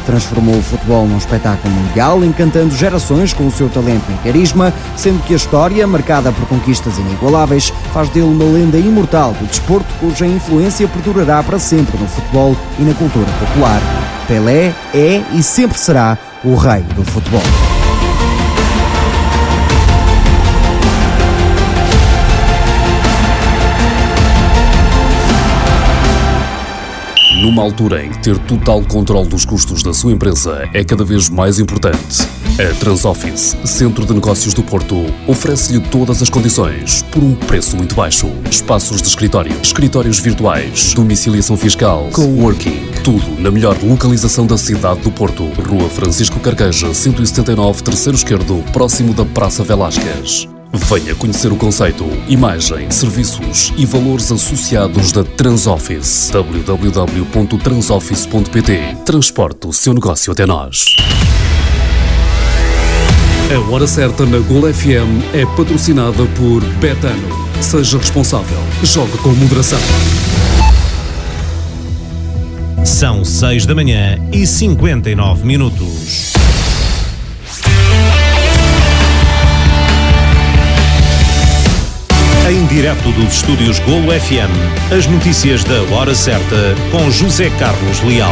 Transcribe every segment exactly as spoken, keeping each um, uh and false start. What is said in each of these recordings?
transformou o futebol num espetáculo mundial, encantando gerações com o seu talento e carisma, sendo que a história, marcada por conquistas inigualáveis, faz dele uma lenda imortal do desporto cuja influência perdurará para sempre no futebol e na cultura popular. Pelé é e sempre será o rei do futebol. Numa altura em que ter total controle dos custos da sua empresa é cada vez mais importante, a Transoffice, Centro de Negócios do Porto, oferece-lhe todas as condições por um preço muito baixo. Espaços de escritório, escritórios virtuais, domiciliação fiscal, coworking, tudo na melhor localização da cidade do Porto. Rua Francisco Carqueja, cento e setenta e nove, terceiro esquerdo, próximo da Praça Velásquez. Venha conhecer o conceito, imagem, serviços e valores associados da Transoffice. w w w ponto transoffice ponto p t. Transporte o seu negócio até nós. A Hora Certa na Gol F M é patrocinada por Betano. Seja responsável. Jogue com moderação. São seis da manhã e cinquenta e nove minutos. Em direto dos estúdios Golo F M, as notícias da Hora Certa com José Carlos Leal.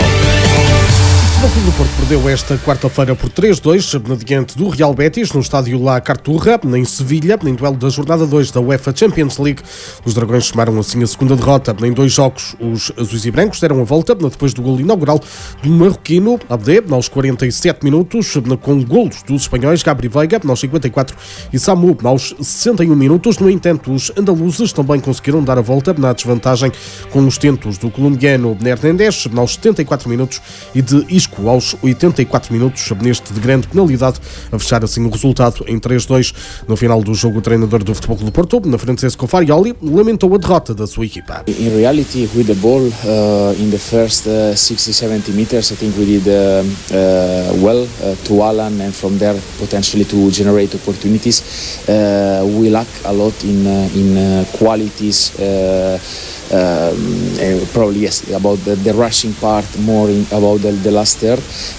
O Futebol Clube do Porto perdeu esta quarta-feira por três a dois diante do Real Betis no estádio La Carturra, em Sevilha, em duelo da jornada dois da UEFA Champions League. Os Dragões somaram assim a segunda derrota. Em dois jogos, os azuis e brancos deram a volta depois do golo inaugural do marroquino Abde, aos quarenta e sete minutos, com golos dos espanhóis Gabri Veiga, aos cinquenta e quatro, e Samu, aos sessenta e um minutos. No entanto, os andaluzes também conseguiram dar a volta na desvantagem com os tentos do colombiano Hernández, aos setenta e quatro minutos, e de Isco aos oitenta e quatro minutos, neste de grande penalidade, a fechar assim o resultado em três a dois. No final do jogo, o treinador do Futebol Clube do Porto, Francesco Farioli, lamentou a derrota da sua equipa. In reality, with the ball uh, in the first uh, sixty to seventy meters, I think we did uh, uh, well uh, to Alan, and from there potentially to generate opportunities. Uh, we lack a lot in uh, in uh, qualities. Uh, Um, uh, probably yes about the, the rushing part, more in, about the, the last third,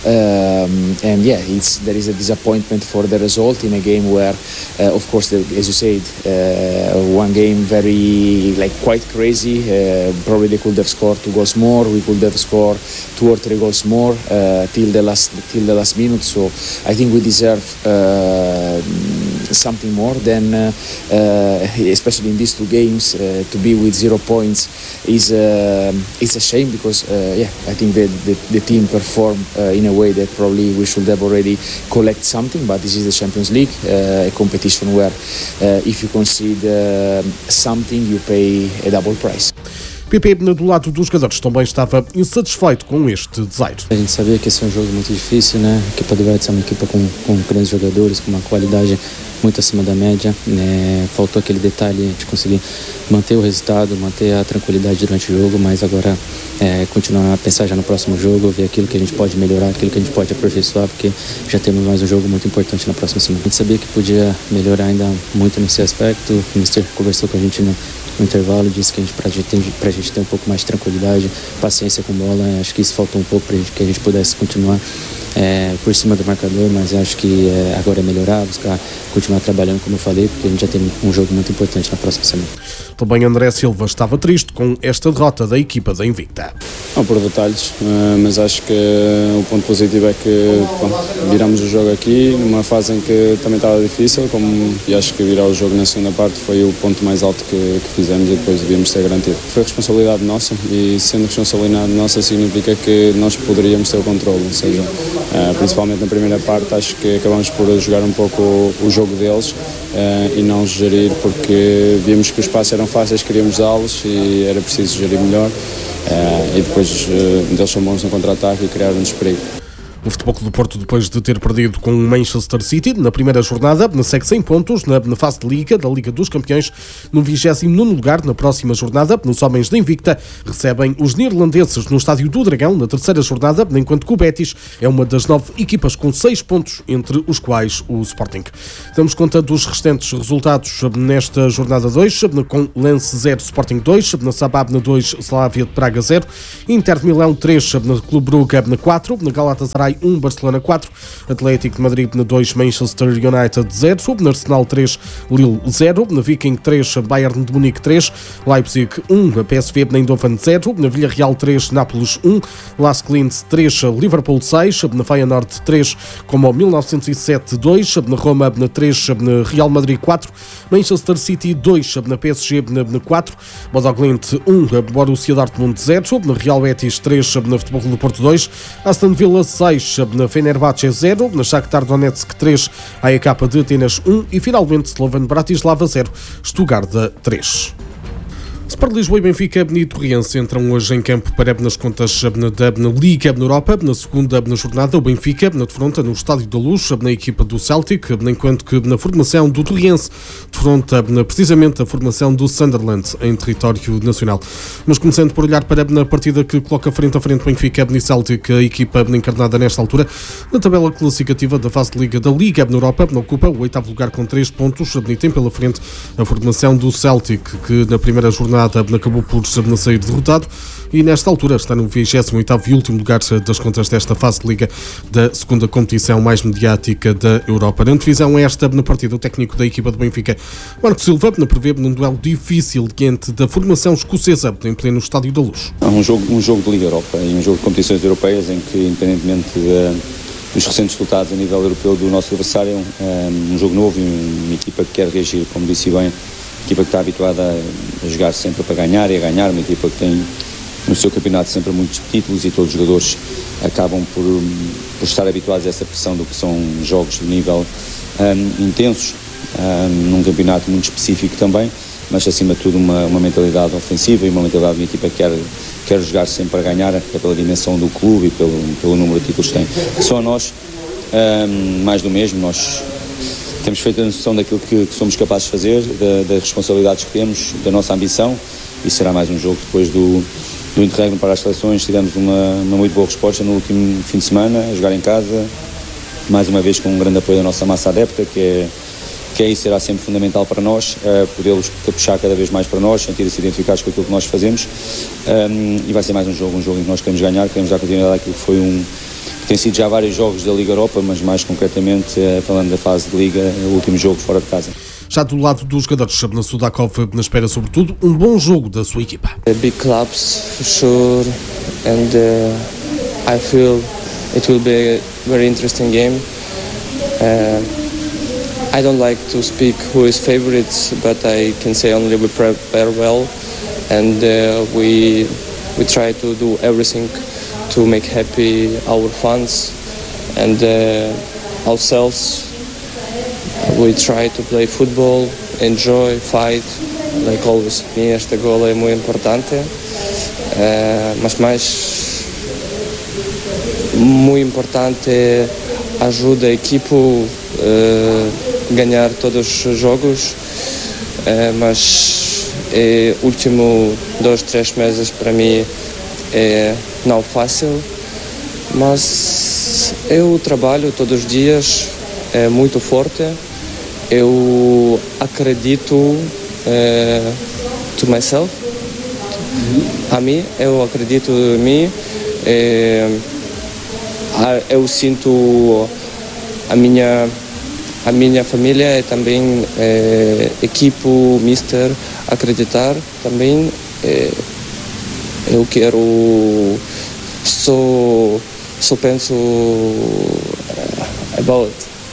um, and yeah, it's there is a disappointment for the result in a game where uh, of course the, as you said, uh, one game very like quite crazy. Uh, probably they could have scored two goals more, we could have scored two or three goals more uh, till the last till the last minute, so I think we deserve uh, something more than uh, uh, especially in these two games uh, to be with zero points is uh, it's a shame, because uh, yeah I think the, the, the team performed uh, in a way that probably we should have already collect something, but this is the Champions League, uh, a competition where uh, if you concede uh, something you pay a double price. P P, do lado dos jogadores, também estava insatisfeito com este desaire. A gente sabia que esse é um jogo muito difícil, né? A equipa do Betis é uma equipa com, com grandes jogadores, com uma qualidade muito acima da média. É, faltou aquele detalhe de conseguir manter o resultado, manter a tranquilidade durante o jogo, mas agora é, continuar a pensar já no próximo jogo, ver aquilo que a gente pode melhorar, aquilo que a gente pode aperfeiçoar, porque já temos mais um jogo muito importante na próxima semana. A gente sabia que podia melhorar ainda muito nesse aspecto. O mister conversou com a gente no, no intervalo, disse que a gente, pra, gente, pra gente ter um pouco mais de tranquilidade, paciência com bola. Acho que isso faltou um pouco para que a gente pudesse continuar é, por cima do marcador, mas acho que é, agora é melhorar, buscar continuar trabalhando, como eu falei, porque a gente já tem um jogo muito importante na próxima semana. Também André Silva estava triste com esta derrota da equipa da Invicta. Não por detalhes, mas acho que o ponto positivo é que bom, viramos o jogo aqui numa fase em que também estava difícil, como, e acho que virar o jogo na segunda parte foi o ponto mais alto que, que fizemos, e depois devíamos ter garantido. Foi responsabilidade nossa, e sendo responsabilidade nossa significa que nós poderíamos ter o controle, ou seja, principalmente na primeira parte acho que acabamos por jogar um pouco o jogo deles e não gerir, porque vimos que os passos eram fáceis, queríamos dá-los e era preciso gerir melhor, e depois eles são bons no contra-ataque e criaram-nos perigo. O Futebol Clube do Porto, depois de ter perdido com o Manchester City na primeira jornada, segue cem pontos na, na fase de Liga, da Liga dos Campeões, no vigésimo nono lugar. Na próxima jornada, nos homens da Invicta, recebem os neerlandeses no Estádio do Dragão, na terceira jornada, enquanto que o Betis é uma das nove equipas com seis pontos, entre os quais o Sporting. Damos conta dos restantes resultados nesta jornada dois, com Lens zero, Sporting dois, na Sabab dois, Slavia de Praga zero, Inter de Milão três, na Clube Brugge quatro, na Galatasaray um, Barcelona quatro, Atlético de Madrid dois, Manchester United zero, na Arsenal três, Lille zero, na Viking três, Bayern de Munique três, Leipzig um, P S V Eindhoven zero, na Villarreal três, Nápoles um, Las Clins três, Liverpool seis, na Feyenoord três, como mil novecentos e sete dois, na Roma três, na Real Madrid quatro, Manchester City dois, na P S G quatro, Bodo Glimt um, Borussia Dortmund zero, na Real Betis três, na Futebol Clube do Porto dois, Aston Villa seis, na Fenerbahçe zero, na Shakhtar Donetsk três, A E K de Atenas um e finalmente Slovan Bratislava zero, Stuttgart três. Sport Lisboa e Benfica e Torriense entram hoje em campo para nas contas da Liga na Europa. Na segunda na jornada, o Benfica defronta no Estádio da Luz na equipa do Celtic, enquanto que na formação do Torriense defronta precisamente a formação do Sunderland em território nacional. Mas começando por olhar para a partida que coloca frente a frente Benfica e Celtic, a equipa encarnada nesta altura na tabela classificativa da fase de Liga da Liga na Europa, ocupa o oitavo lugar com três pontos e tem pela frente a formação do Celtic, que na primeira jornada acabou por sair derrotado e nesta altura está no vigésimo oitavo e último lugar das contas desta fase de Liga da segunda competição mais mediática da Europa. Na antevisão esta na partida, o técnico da equipa do Benfica, Marco Silva, prevê num duelo difícil diante da formação escocesa em pleno Estádio da Luz. É um jogo, um jogo de Liga Europa e um jogo de competições europeias em que, independentemente de, dos recentes resultados a nível europeu do nosso adversário, é um jogo novo e uma equipa que quer reagir, como disse bem, uma equipa que está habituada a jogar sempre para ganhar e a ganhar, uma equipa que tem no seu campeonato sempre muitos títulos e todos os jogadores acabam por, por estar habituados a essa pressão do que são jogos de nível um, intensos, um, num campeonato muito específico também, mas acima de tudo uma, uma mentalidade ofensiva e uma mentalidade de uma equipa que quer, quer jogar sempre para ganhar, até pela dimensão do clube e pelo, pelo número de títulos que tem. Só nós, um, mais do mesmo, nós temos feito a noção daquilo que, que somos capazes de fazer, da, das responsabilidades que temos, da nossa ambição, e será mais um jogo depois do, do interregno para as seleções. Tivemos uma, uma muito boa resposta no último fim de semana, a jogar em casa, mais uma vez com um grande apoio da nossa massa adepta, que é, que é isso, será sempre fundamental para nós, uh, podê-los puxar cada vez mais para nós, sentir-se identificados com aquilo que nós fazemos, um, e vai ser mais um jogo, um jogo em que nós queremos ganhar, queremos dar continuidade àquilo que foi um... Tem sido já vários jogos da Liga Europa, mas mais concretamente, falando da fase de Liga, o último jogo fora de casa. Já do lado dos jogadores, na Sudakov na espera sobretudo um bom jogo da sua equipa. Big clubs, for sure, and uh, I feel it will be a very interesting game. Uh, I don't like to speak who is favorites, but I can say only we prepare well, and uh, we we try to do everything to make happy our fans and uh, ourselves. We try to play football, enjoy, fight, like always. Para mim esta gola é muito importante, uh, mas mais muito importante é ajuda a equipa a uh, ganhar todos os jogos, uh, mas é último dois, três meses para mim é não fácil, mas eu trabalho todos os dias, é muito forte, eu acredito uh, to myself, a mim, eu acredito em mim, é, eu sinto a minha a minha família e também é, equipe, mister, acreditar também. É, eu quero só só penso about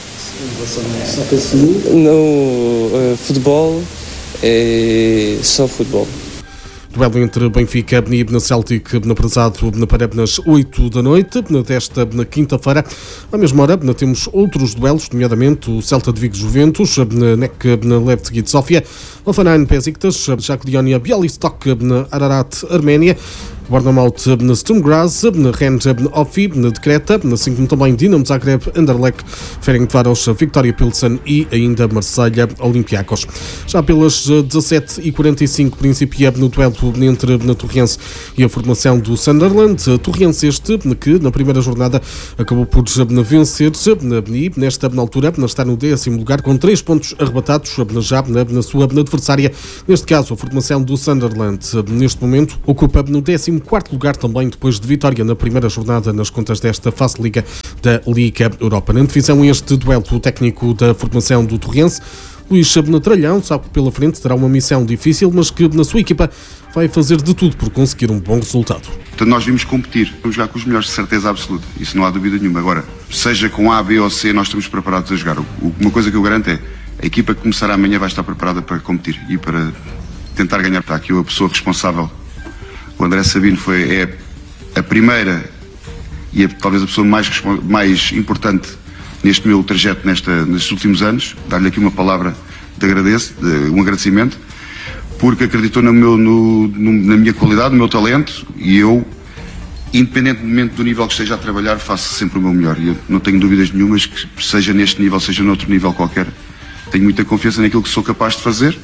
no uh, futebol e só futebol. Duelo entre Benfica e Celtic na prezado para nas oito da noite, desta na quinta-feira. À mesma hora temos outros duelos, nomeadamente o Celta de Vigo Juventus, N E C na Levski de Sofia, Hoffenheim Besiktas, Jagiellonia Bialystok na Ararat Arménia, Bournemouth na Sturm Graz, na Rennes Offi de Creta, assim como também Dinamo Zagreb, Anderlecht, Ferencváros, Victoria Pilsen e ainda Marselha Olympiacos. Já pelas dezassete e quarenta e cinco principia no duelo entre a Torrense e a formação do Sunderland. Torrense este que na primeira jornada acabou por vencer e nesta altura está no décimo lugar com três pontos arrebatados já na sua adversária, neste caso a formação do Sunderland. Neste momento ocupa no décimo quarto lugar também depois de vitória na primeira jornada nas contas desta fase Liga da Liga Europa. Na divisão este duelo o técnico da formação do Torrense, Luís Tralhão, sabe que pela frente terá uma missão difícil, mas que na sua equipa vai fazer de tudo por conseguir um bom resultado. Portanto, nós vimos competir, vamos jogar com os melhores, de certeza absoluta, isso não há dúvida nenhuma. Agora, seja com A, B ou C, nós estamos preparados a jogar. Uma coisa que eu garanto é, a equipa que começará amanhã vai estar preparada para competir e para tentar ganhar. Está aqui a pessoa responsável, o André Sabino, foi, é a primeira e é, talvez a pessoa mais, mais importante neste meu trajeto nesta, nestes últimos anos. Dar-lhe aqui uma palavra de agradeço, de, um agradecimento, porque acreditou no meu, no, no, na minha qualidade, no meu talento, e eu, independentemente do nível que esteja a trabalhar, faço sempre o meu melhor. E eu não tenho dúvidas nenhumas que seja neste nível, seja noutro nível qualquer, tenho muita confiança naquilo que sou capaz de fazer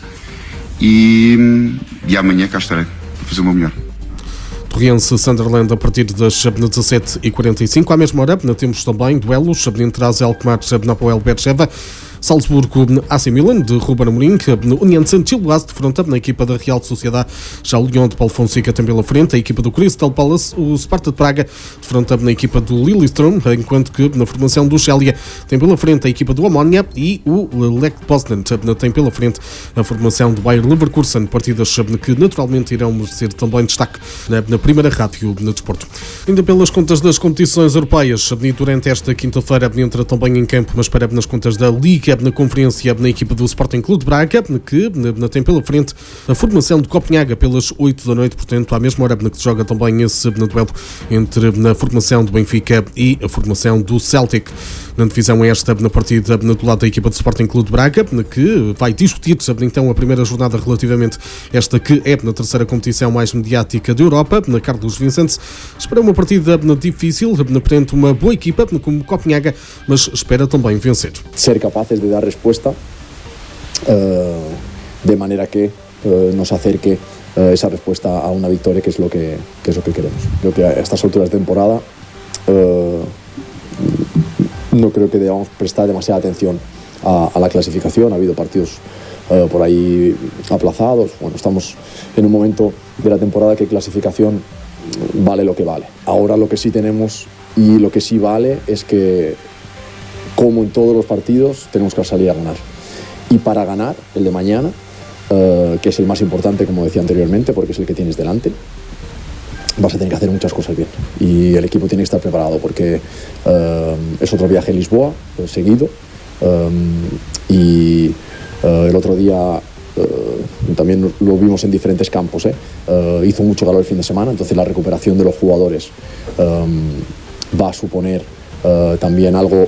e, e amanhã cá estarei para fazer o meu melhor. Torrense Sunderland a partir das dezassete e quarenta e cinco. À mesma hora temos também duelos entre AZ Alkmaar e Hapoel Beersheva, Salzburgo A C Milan de Ruben Amorim, União de Saint-Gilloise de fronte na equipa da Real Sociedade, já o Lyon de Paulo Fonseca tem pela frente a equipa do Crystal Palace, o Sparta de Praga de fronte na equipa do Lillestrøm, enquanto que na formação do Celje tem pela frente a equipa do Omonia e o Lech Poznan tem pela frente a formação do Bayer Leverkusen, partidas que naturalmente irão merecer também destaque na, na primeira rádio no desporto. Ainda pelas contas das competições europeias, durante esta quinta-feira entra também em campo, mas para nas contas da Liga na conferência na equipa do Sporting Clube de Braga, que tem pela frente a formação de Copenhaga pelas oito da noite, portanto à mesma hora que se joga também esse no duelo entre a formação do Benfica e a formação do Celtic. Na divisão esta, na partida do lado da equipa do Sporting Clube de Braga, que vai discutir então a primeira jornada relativamente esta que é na terceira competição mais mediática da Europa, na Carlos Vicente. Espera uma partida difícil, perante uma boa equipa como Copenhaga, mas espera também vencer. Ser capaces de dar respuesta uh, de manera que uh, nos acerque uh, esa respuesta a una victoria, que es lo que, que es lo que queremos. Creo que a estas alturas de temporada uh, no creo que debamos prestar demasiada atención a, a la clasificación. Ha habido partidos uh, por ahí aplazados. Bueno, estamos en un momento de la temporada que clasificación vale lo que vale. Ahora lo que sí tenemos y lo que sí vale es que, como en todos los partidos, tenemos que salir a ganar. Y para ganar, el de mañana, uh, que es el más importante, como decía anteriormente, porque es el que tienes delante, vas a tener que hacer muchas cosas bien. Y el equipo tiene que estar preparado, porque uh, es otro viaje a Lisboa, uh, seguido. Um, y uh, el otro día uh, también lo vimos en diferentes campos. ¿eh? Uh, hizo mucho calor el fin de semana, entonces la recuperación de los jugadores um, va a suponer uh, también algo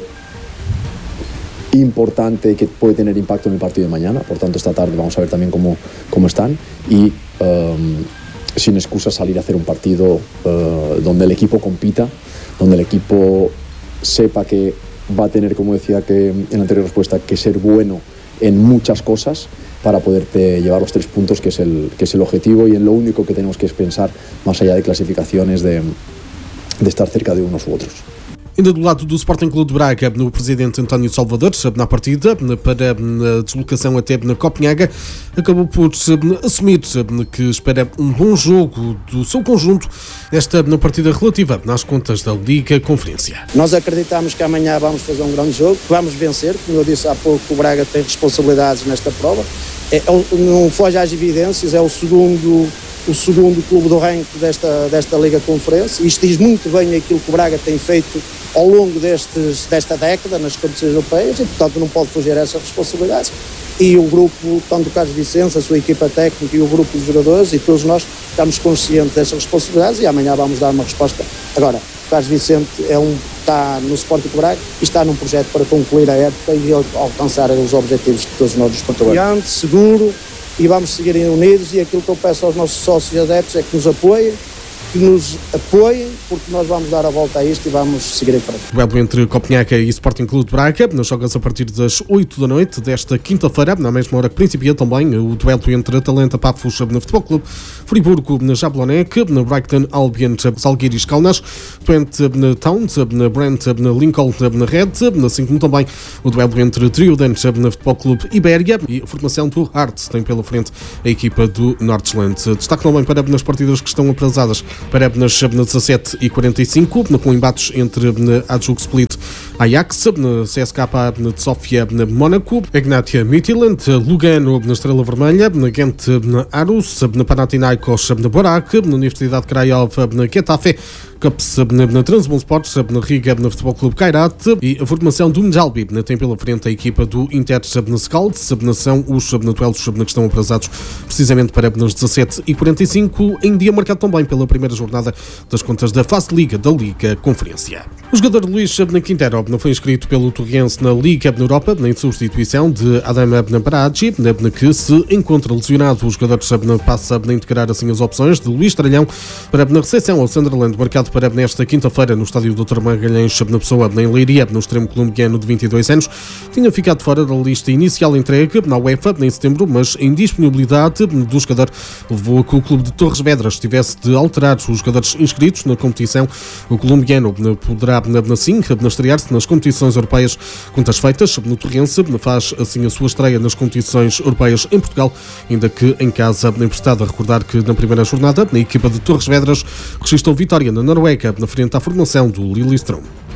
importante que puede tener impacto en el partido de mañana. Por tanto, esta tarde vamos a ver también cómo, cómo están y um, sin excusa salir a hacer un partido uh, donde el equipo compita, donde el equipo sepa que va a tener, como decía que en la anterior respuesta, que ser bueno en muchas cosas para poderte llevar los tres puntos, que es el, que es el objetivo, y en lo único que tenemos que es pensar, más allá de clasificaciones, de, de estar cerca de unos u otros. Ainda do lado do Sporting Clube de Braga, no presidente António Salvador, na partida, para a deslocação até na Copenhaga, acabou por assumir que espera um bom jogo do seu conjunto nesta na partida relativa nas contas da Liga Conferência. Nós acreditamos que amanhã vamos fazer um grande jogo, que vamos vencer. Como eu disse há pouco, o Braga tem responsabilidades nesta prova. É, não foge às evidências, é o segundo, o segundo clube do ranking desta, desta Liga Conferência. Isto diz muito bem aquilo que o Braga tem feito ao longo destes, desta década nas competições europeias e, portanto, não pode fugir a essas responsabilidades. E o grupo, tanto o Carlos Vicente, a sua equipa técnica e o grupo de jogadores, e todos nós estamos conscientes dessas responsabilidades e amanhã vamos dar uma resposta. Agora, o Carlos Vicente é um, está no Sporting de Braga e está num projeto para concluir a época e alcançar os objetivos que todos nós nos proponemos. Seguro, e vamos seguir unidos, e aquilo que eu peço aos nossos sócios e adeptos é que nos apoiem, que nos apoiem, porque nós vamos dar a volta a isto e vamos seguir em frente. O duelo entre Copenhaga e Sporting Clube de Braga, nos jogas a partir das oito da noite desta quinta-feira, na mesma hora que principia também o duelo entre Atalanta Pafos no Futebol Clube, Friburgo na Jablonec, na Brighton Albion Zalgiris Kaunas, Twente na Town, na Brent na Lincoln na Red, assim como também o duelo entre Trioden na Futebol Clube Ibéria e a formação do Hearts tem pela frente a equipa do Nordjylland. Destaque também para nas partidas que estão atrasadas para nas dezassete e quarenta e cinco, com embates entre Hajduk Split Ajax, na C S K de Sofia na Mónaco, Ignatia Midtjylland, Lugano na Estrela Vermelha, na Gent na Aarhus, na Panathinaikos na Borac, na Universidade Craiova na Getafe, Cups na Trabzonspor, na Riga na Futebol Clube Kairat e a formação do Mjalbi tem pela frente a equipa do Inter na Scalds, são os duelos que estão atrasados precisamente para nas dezassete e quarenta e cinco, em dia marcado também pela primeira jornada das contas da Fase Liga da Liga Conferência. O jogador Luís Quintero foi inscrito pelo Torriense na Liga na Europa, em substituição de Adam Baragi, que se encontra lesionado. O jogador passa a integrar assim as opções de Luís Tralhão para na recepção ao Sunderland, marcado para nesta quinta-feira no estádio doutor Magalhães na Pessoa, em Leiria, no extremo colombiano de vinte e dois anos. Tinha ficado fora da lista inicial entregue na UEFA em setembro, mas a indisponibilidade do jogador levou a que o clube de Torres Vedras tivesse de alterar os jogadores inscritos na competição. O colombiano poderá assim estrear-se nas competições europeias contas feitas no Torrense, faz assim a sua estreia nas competições europeias em Portugal, ainda que em casa emprestado. A recordar que na primeira jornada a equipa de Torres Vedras registrou vitória na Noruega na frente à formação do Lillestrøm.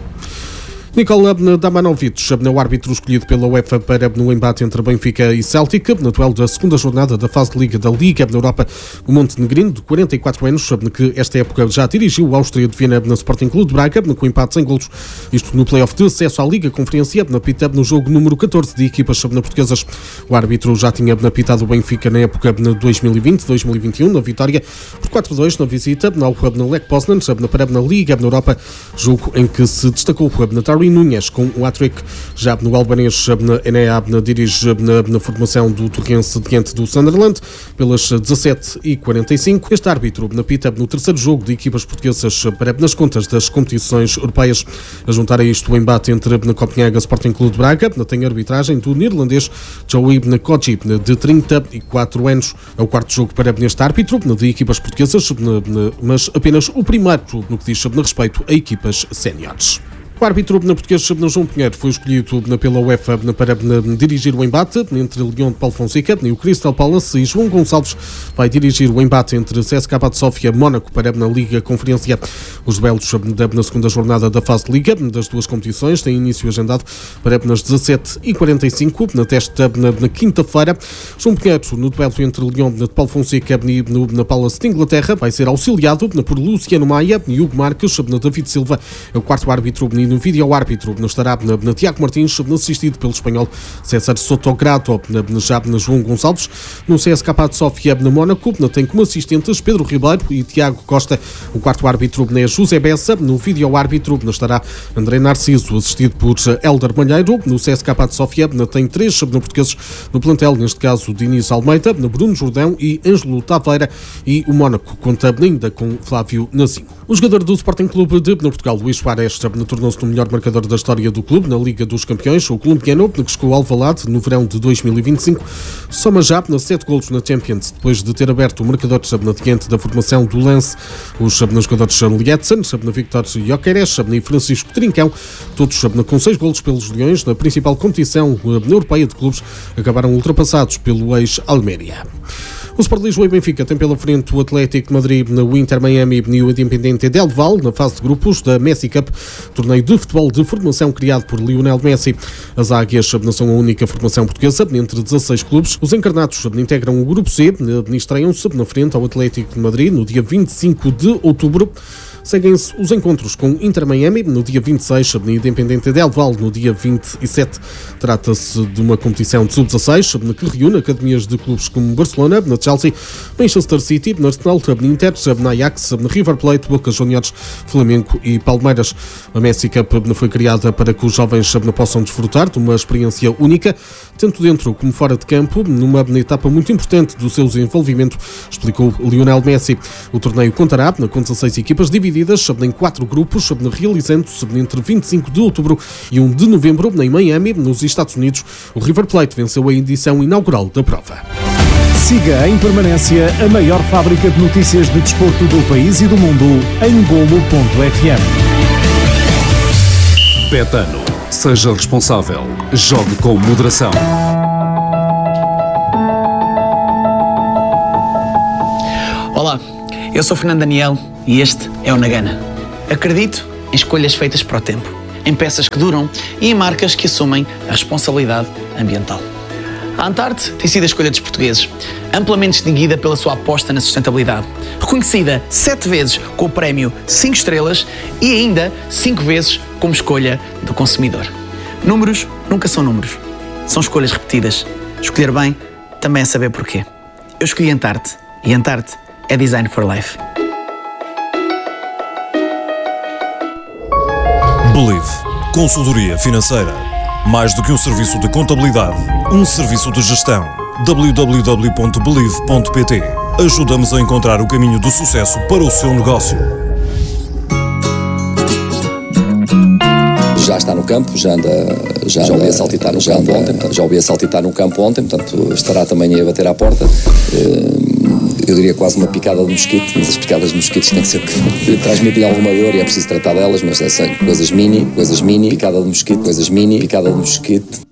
Nikola Damanovic, o árbitro escolhido pela UEFA para no embate entre Benfica e Celtic, no duelo da segunda jornada da fase de Liga da Liga na Europa, o montenegrino de quarenta e quatro anos, que esta época já dirigiu o Áustria de Viena na Sporting Clube de Braga, com empate sem golos, isto no play-off de acesso à Liga Conferência, na pita no jogo número catorze de equipas portuguesas. O árbitro já tinha apitado o Benfica na época de dois mil e vinte dois mil e vinte e um, na vitória por quatro a dois na visita ao Lech Poznan, na Liga na Europa, jogo em que se destacou o Darwin Núñez com o hat-trick. Já no albanês, na Enea dirige na, na formação do Torrense diante do Sunderland pelas dezassete e quarenta e cinco. Este árbitro na pita no terceiro jogo de equipas portuguesas para nas contas das competições europeias. A juntar a isto o embate entre na Copenhaga Sporting Clube de Braga, tem a arbitragem do neerlandês Joey Koji, de trinta e quatro anos. É o quarto jogo para este árbitro de equipas portuguesas, mas apenas o primeiro no que diz no respeito a equipas séniores. O árbitro português João Pinheiro foi escolhido pela UEFA para dirigir o embate entre Lyon de Paulo Fonseca e o Crystal Palace, e João Gonçalves vai dirigir o embate entre C S K de Sofia e Mónaco para na Liga Conferência. Os duelos na segunda jornada da fase de Liga das duas competições têm início agendado para nas dezassete e quarenta e cinco, na testa na, na quinta-feira. João Pinheiro, no duelo entre Lyon de Paulo Fonseca e no, na Palace de Inglaterra, vai ser auxiliado por Luciano Maia e Hugo Marques. Na David Silva é o quarto árbitro. No vídeo árbitro estará na, na Tiago Martins, assistido pelo espanhol César Sotograto. Na, já na João Gonçalves, no C S K de Sofia na Mónaco, tem como assistentes Pedro Ribeiro e Tiago Costa. O quarto árbitro é José Bessa. No vídeo árbitro estará André Narciso, assistido por Hélder Malheiro. No C S K de Sofia tem três portugueses no plantel, neste caso Diniz Almeida, Bruno Jordão e Ângelo Taveira, e o Mónaco conta ainda com Flávio Nazinho. O jogador do Sporting Clube de Portugal, Luís Suárez, tornou-se o melhor marcador da história do clube na Liga dos Campeões. O colombiano, que chegou ao Alvalade no verão de dois mil e vinte e cinco, soma já sete golos na Champions, depois de ter aberto o marcador diante da formação do Lens. Os jogadores Lietzen, Victor Gyökeres e Francisco Trincão, todos com seis golos pelos Leões na principal competição europeia de clubes, acabaram ultrapassados pelo ex-Almeria. O Sport Lisboa e Benfica tem pela frente o Atlético de Madrid, o Inter Miami e o Independiente del Valle na fase de grupos da Messi Cup, torneio de futebol de formação criado por Lionel Messi. As Águias não são a única formação portuguesa entre dezasseis clubes. Os encarnados integram o grupo C, estreiam-se na frente ao Atlético de Madrid no dia vinte e cinco de outubro. Seguem-se os encontros com Inter Miami no dia vinte e seis e Independiente del Valle no dia vinte e sete. Trata-se de uma competição de sub dezasseis que reúne academias de clubes como Barcelona, na Chelsea, Manchester City, na Arsenal, na Inter, na Ajax, na River Plate, Boca Juniors, Flamengo e Palmeiras. A Messi Cup foi criada para que os jovens possam desfrutar de uma experiência única, tanto dentro como fora de campo, numa etapa muito importante do seu desenvolvimento, explicou Lionel Messi. O torneio contará com dezasseis equipas divididas em quatro grupos, realizando-se entre vinte e cinco de outubro e um de novembro em Miami, nos Estados Unidos. O River Plate venceu a edição inaugural da prova. Siga em permanência a maior fábrica de notícias de desporto do país e do mundo em golo ponto f m. Betano. Seja responsável. Jogue com moderação. Olá, eu sou Fernando Daniel e este é o Nagana. Acredito em escolhas feitas para o tempo, em peças que duram e em marcas que assumem a responsabilidade ambiental. A Antarte tem sido a escolha dos portugueses, amplamente distinguida pela sua aposta na sustentabilidade, reconhecida sete vezes com o prémio cinco estrelas e ainda cinco vezes como escolha do consumidor. Números nunca são números, são escolhas repetidas. Escolher bem também é saber porquê. Eu escolhi Antarte e Antarte é Design for Life. Believe. Consultoria financeira. Mais do que um serviço de contabilidade, um serviço de gestão. w w w ponto believe ponto p t. Ajuda-nos a encontrar o caminho do sucesso para o seu negócio. Já está no campo, já anda, já, já ouvi a saltitar no campo ontem, já ouvi a saltitar no campo ontem, portanto estará também a bater à porta. Eu diria quase uma picada de mosquito, mas as picadas de mosquitos têm que ser que transmitem alguma dor e é preciso tratar delas, mas são coisas mini, coisas mini, picada de mosquito, coisas mini, picada de mosquito.